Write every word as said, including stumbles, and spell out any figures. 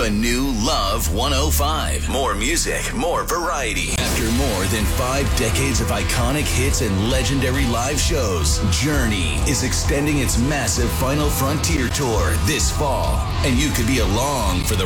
The new Love one oh five. More music, more variety. After more than five decades of iconic hits and legendary live shows, Journey is extending its massive Final Frontier tour this fall. And you could be along for the